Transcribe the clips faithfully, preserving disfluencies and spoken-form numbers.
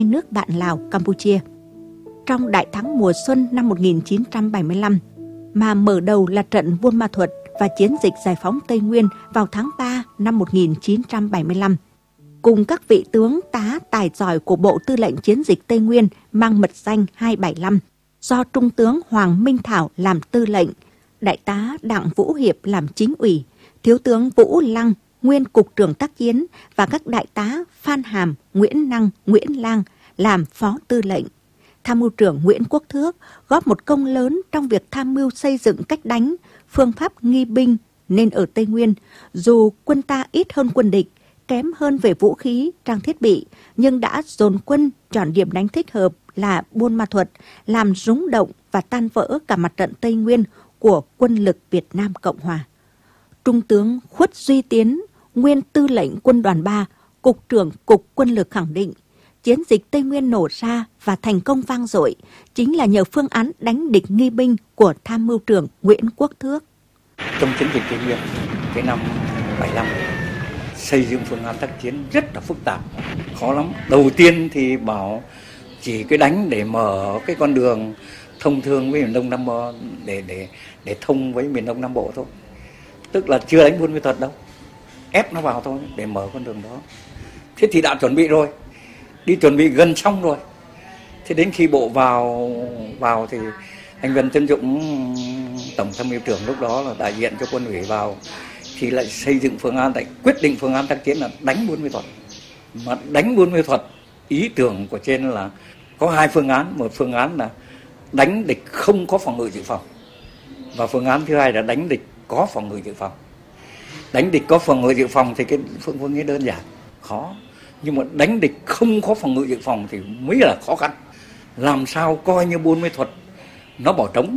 nước bạn Lào, Campuchia. Trong đại thắng mùa xuân năm một nghìn chín trăm bảy mươi lăm, mà mở đầu là trận Buôn Ma Thuột và chiến dịch giải phóng Tây Nguyên vào tháng ba năm một nghìn chín trăm bảy mươi lăm, cùng các vị tướng tá tài giỏi của Bộ Tư lệnh Chiến dịch Tây Nguyên mang mật danh hai bảy lăm, do Trung tướng Hoàng Minh Thảo làm tư lệnh, Đại tá Đặng Vũ Hiệp làm chính ủy, Thiếu tướng Vũ Lăng, nguyên Cục trưởng tác chiến và các đại tá Phan Hàm, Nguyễn Năng, Nguyễn Lang làm phó tư lệnh. Tham mưu trưởng Nguyễn Quốc Thước góp một công lớn trong việc tham mưu xây dựng cách đánh, phương pháp nghi binh, nên ở Tây Nguyên, dù quân ta ít hơn quân địch, kém hơn về vũ khí, trang thiết bị, nhưng đã dồn quân chọn điểm đánh thích hợp là Buôn Ma Thuột, làm rúng động và tan vỡ cả mặt trận Tây Nguyên của quân lực Việt Nam Cộng Hòa. Trung tướng Khuất Duy Tiến, nguyên tư lệnh quân đoàn ba, Cục trưởng Cục Quân lực khẳng định, chiến dịch Tây Nguyên nổ ra và thành công vang dội chính là nhờ phương án đánh địch nghi binh của tham mưu trưởng Nguyễn Quốc Thước. Trong chiến dịch Tây Nguyên, cái năm bảy lăm, xây dựng phương án tác chiến rất là phức tạp, khó lắm. Đầu tiên thì bảo chỉ cái đánh để mở cái con đường thông thương với miền Đông Nam Bộ, để để để thông với miền Đông Nam Bộ thôi. Tức là chưa đánh Buôn Ma Thuột đâu, ép nó vào thôi để mở con đường đó. Thế thì đã chuẩn bị rồi, đi chuẩn bị gần xong rồi. Thế đến khi bộ vào vào thì anh Vân Tấn Dũng, tổng tham mưu trưởng lúc đó là đại diện cho quân ủy vào, thì lại xây dựng phương án, lại quyết định phương án tác chiến là đánh Buôn Ma Thuột. Mà đánh Buôn Ma Thuột, ý tưởng của trên là có hai phương án, một phương án là đánh địch không có phòng ngự dự phòng, và phương án thứ hai là đánh địch có phòng ngự dự phòng. Đánh địch có phòng ngự dự phòng thì cái phương phương ấy đơn giản, khó. Nhưng mà đánh địch không có phòng ngự dự phòng thì mới là khó khăn. Làm sao coi như Buôn Ma Thuột nó bỏ trống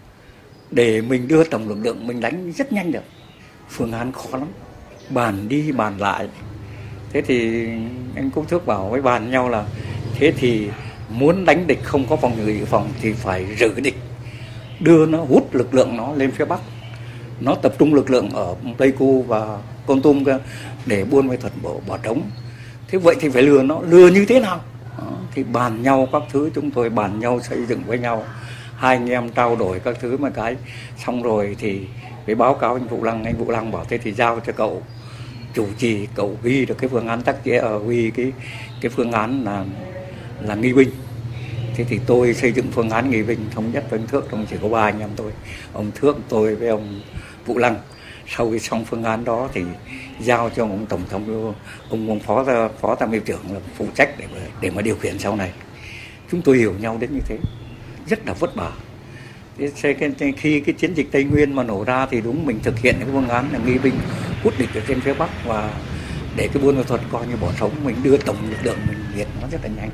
để mình đưa tổng lực lượng mình đánh rất nhanh được. Phương án khó lắm, bàn đi bàn lại. Thế thì anh Quốc Thước bảo với bàn nhau là thế thì muốn đánh địch không có phòng ngự dự phòng thì phải rử địch, đưa nó hút lực lượng nó lên phía Bắc, nó tập trung lực lượng ở Pleiku và Kon Tum để Buôn Ma Thuột bỏ, bỏ trống. Thế vậy thì phải lừa nó, lừa như thế nào? Đó, thì bàn nhau các thứ, chúng tôi bàn nhau xây dựng với nhau, hai anh em trao đổi các thứ mà cái xong rồi thì với báo cáo anh Vũ Lăng, anh Vũ Lăng bảo thế thì giao cho cậu chủ trì, cậu ghi được cái phương án tác chiến, ở ghi cái cái phương án là là nghi binh. Thế thì tôi xây dựng phương án nghi binh thống nhất với ông Thước, trong chỉ có ba anh em tôi, ông Thước, tôi với ông Vũ Lăng. Sau khi xong phương án đó thì giao cho ông tổng thống, ông, ông phó phó tham mưu trưởng là phụ trách để mà, để mà điều khiển sau này. Chúng tôi hiểu nhau đến như thế, rất là vất vả. Thế khi cái chiến dịch Tây Nguyên mà nổ ra thì đúng mình thực hiện cái phương án là nghi binh hút địch ở trên phía Bắc, và để cái Buôn Ma Thuột coi như bỏ trống, mình đưa tổng lực lượng mình diệt nó rất là nhanh.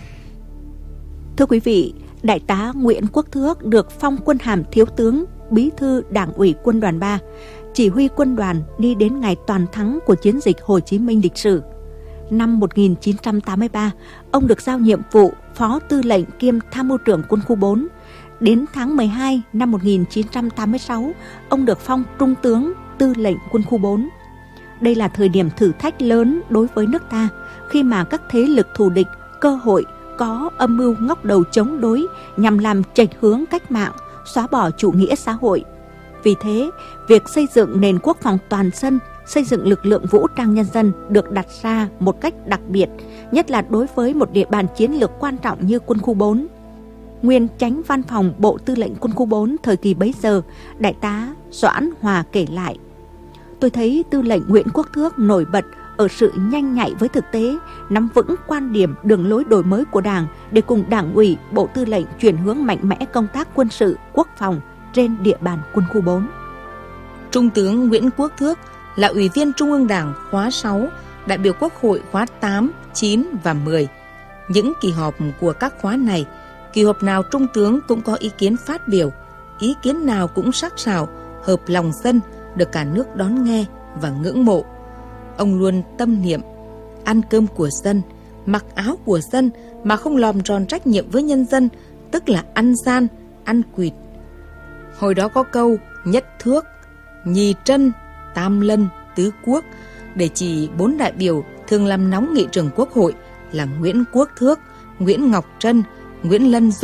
Thưa quý vị, Đại tá Nguyễn Quốc Thước được phong quân hàm thiếu tướng, bí thư Đảng ủy Quân đoàn ba, chỉ huy quân đoàn đi đến ngày toàn thắng của chiến dịch Hồ Chí Minh lịch sử. Năm một nghìn chín trăm tám mươi ba, ông được giao nhiệm vụ phó tư lệnh kiêm tham mưu trưởng quân khu bốn. Đến tháng mười hai năm một nghìn chín trăm tám mươi sáu, ông được phong trung tướng tư lệnh quân khu bốn. Đây là thời điểm thử thách lớn đối với nước ta, khi mà các thế lực thù địch, cơ hội có âm mưu ngóc đầu chống đối nhằm làm chệch hướng cách mạng, xóa bỏ chủ nghĩa xã hội. Vì thế, việc xây dựng nền quốc phòng toàn dân, xây dựng lực lượng vũ trang nhân dân được đặt ra một cách đặc biệt, nhất là đối với một địa bàn chiến lược quan trọng như quân khu bốn. Nguyên Chánh Văn phòng Bộ Tư lệnh Quân khu bốn thời kỳ bấy giờ, Đại tá Doãn Hòa kể lại: tôi thấy tư lệnh Nguyễn Quốc Thước nổi bật ở sự nhanh nhạy với thực tế, nắm vững quan điểm đường lối đổi mới của Đảng để cùng Đảng ủy, Bộ Tư lệnh chuyển hướng mạnh mẽ công tác quân sự, quốc phòng trên địa bàn quân khu bốn. Trung tướng Nguyễn Quốc Thước là Ủy viên Trung ương Đảng khóa sáu, đại biểu Quốc hội khóa tám, chín và mười. Những kỳ họp của các khóa này, kỳ họp nào Trung tướng cũng có ý kiến phát biểu, ý kiến nào cũng sắc sảo, hợp lòng dân, được cả nước đón nghe và ngưỡng mộ. Ông luôn tâm niệm ăn cơm của dân, mặc áo của dân mà không lòm tròn trách nhiệm với nhân dân, tức là ăn gian, ăn quỵt. Hồi đó có câu nhất thước, nhì trân, tam lân, tứ quốc, để chỉ bốn đại biểu thường làm nóng nghị trường Quốc hội là Nguyễn Quốc Thước, Nguyễn Ngọc Trân, Nguyễn Lân Dũng,